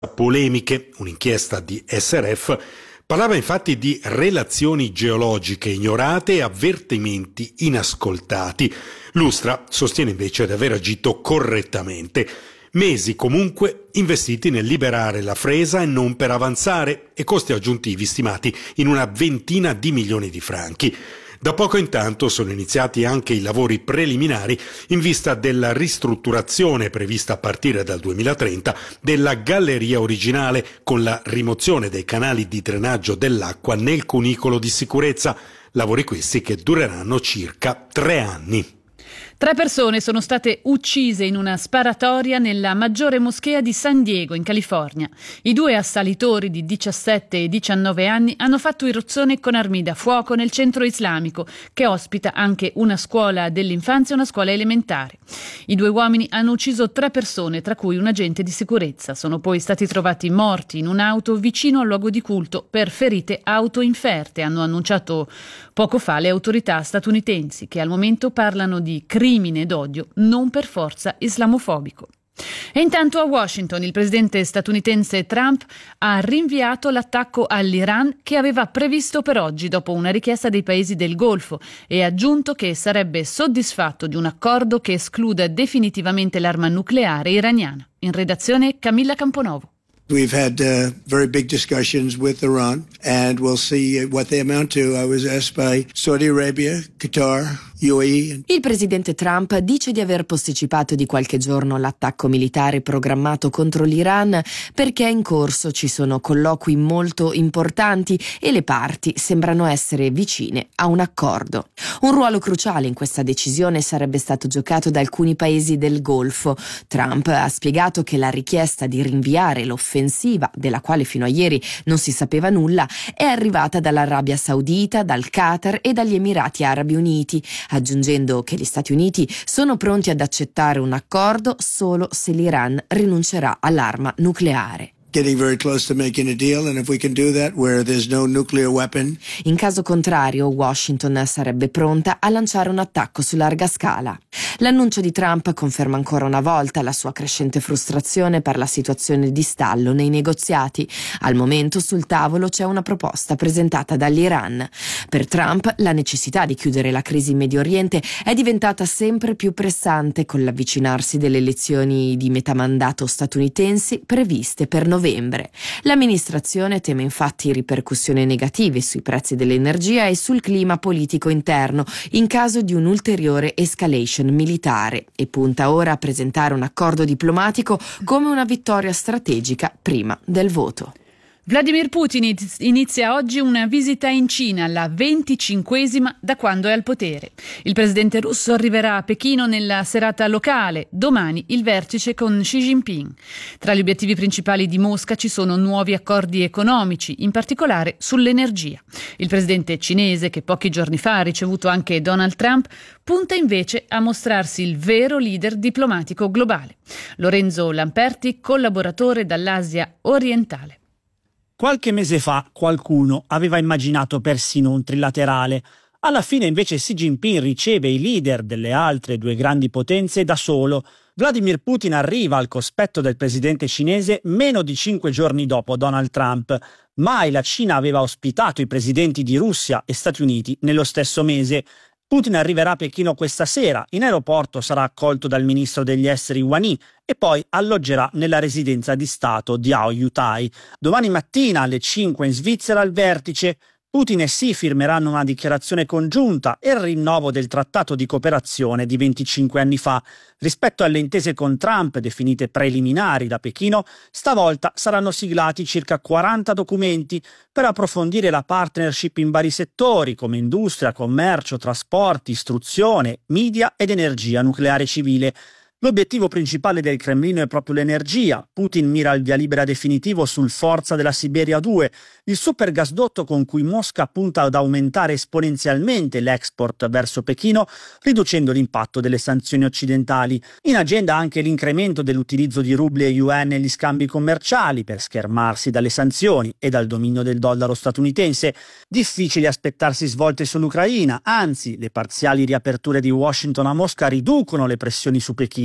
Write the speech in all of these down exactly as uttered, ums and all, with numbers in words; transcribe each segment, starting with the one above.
polemiche. Un'inchiesta di S R F parlava infatti di relazioni geologiche ignorate e avvertimenti inascoltati. L'Ustra sostiene invece di aver agito correttamente. Mesi comunque investiti nel liberare la fresa e non per avanzare, e costi aggiuntivi stimati in una ventina di milioni di franchi. Da poco intanto sono iniziati anche i lavori preliminari in vista della ristrutturazione prevista a partire dal duemilatrenta della galleria originale, con la rimozione dei canali di drenaggio dell'acqua nel cunicolo di sicurezza. Lavori questi che dureranno circa tre anni. Tre persone sono state uccise in una sparatoria nella maggiore moschea di San Diego, in California. I due assalitori di diciassette e diciannove anni hanno fatto irruzione con armi da fuoco nel centro islamico, che ospita anche una scuola dell'infanzia e una scuola elementare. I due uomini hanno ucciso tre persone, tra cui un agente di sicurezza. Sono poi stati trovati morti in un'auto vicino al luogo di culto per ferite autoinferte, hanno annunciato poco fa le autorità statunitensi, che al momento parlano di crimine d'odio non per forza islamofobico. E intanto a Washington il presidente statunitense Trump ha rinviato l'attacco all'Iran che aveva previsto per oggi dopo una richiesta dei paesi del Golfo, e ha aggiunto che sarebbe soddisfatto di un accordo che escluda definitivamente l'arma nucleare iraniana. In redazione Camilla Camponovo. We've had uh, very big discussions with Iran, and we'll see what they amount to. I was asked by Saudi Arabia, Qatar, U A E. Il presidente Trump dice di aver posticipato di qualche giorno l'attacco militare programmato contro l'Iran perché in corso ci sono colloqui molto importanti e le parti sembrano essere vicine a un accordo. Un ruolo cruciale in questa decisione sarebbe stato giocato da alcuni paesi del Golfo. Trump ha spiegato che la richiesta di rinviare l'offensiva, della quale fino a ieri non si sapeva nulla, è arrivata dall'Arabia Saudita, dal Qatar e dagli Emirati Arabi Uniti, aggiungendo che gli Stati Uniti sono pronti ad accettare un accordo solo se l'Iran rinuncerà all'arma nucleare. Getting very close to making a deal, and if we can do that where there's no nuclear weapon. In caso contrario, Washington sarebbe pronta a lanciare un attacco su larga scala. L'annuncio di Trump conferma ancora una volta la sua crescente frustrazione per la situazione di stallo nei negoziati. Al momento sul tavolo c'è una proposta presentata dall'Iran. Per Trump la necessità di chiudere la crisi in Medio Oriente è diventata sempre più pressante con l'avvicinarsi delle elezioni di metà mandato statunitensi previste per novembre. L'amministrazione teme infatti ripercussioni negative sui prezzi dell'energia e sul clima politico interno in caso di un'ulteriore escalation militare, e punta ora a presentare un accordo diplomatico come una vittoria strategica prima del voto. Vladimir Putin inizia oggi una visita in Cina, la venticinquesima da quando è al potere. Il presidente russo arriverà a Pechino nella serata locale, domani il vertice con Xi Jinping. Tra gli obiettivi principali di Mosca ci sono nuovi accordi economici, in particolare sull'energia. Il presidente cinese, che pochi giorni fa ha ricevuto anche Donald Trump, punta invece a mostrarsi il vero leader diplomatico globale. Lorenzo Lamperti, collaboratore dall'Asia orientale. Qualche mese fa qualcuno aveva immaginato persino un trilaterale. Alla fine invece Xi Jinping riceve i leader delle altre due grandi potenze da solo. Vladimir Putin arriva al cospetto del presidente cinese meno di cinque giorni dopo Donald Trump. Mai la Cina aveva ospitato i presidenti di Russia e Stati Uniti nello stesso mese. Putin arriverà a Pechino questa sera, in aeroporto sarà accolto dal ministro degli esteri Wang Yi e poi alloggerà nella residenza di Stato di Aoyutai. Domani mattina alle cinque in Svizzera il vertice. Putin e Xi firmeranno una dichiarazione congiunta e il rinnovo del trattato di cooperazione di venticinque anni fa. Rispetto alle intese con Trump, definite preliminari da Pechino, stavolta saranno siglati circa quaranta documenti per approfondire la partnership in vari settori come industria, commercio, trasporti, istruzione, media ed energia nucleare civile. L'obiettivo principale del Cremlino è proprio l'energia. Putin mira al via libera definitivo sul Forza della Siberia due, il supergasdotto con cui Mosca punta ad aumentare esponenzialmente l'export verso Pechino, riducendo l'impatto delle sanzioni occidentali. In agenda anche l'incremento dell'utilizzo di rubli e yuan negli scambi commerciali per schermarsi dalle sanzioni e dal dominio del dollaro statunitense. Difficile aspettarsi svolte sull'Ucraina, anzi, le parziali riaperture di Washington a Mosca riducono le pressioni su Pechino.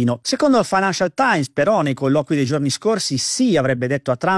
Pechino. Secondo il Financial Times, però, nei colloqui dei giorni scorsi, sì avrebbe detto a Trump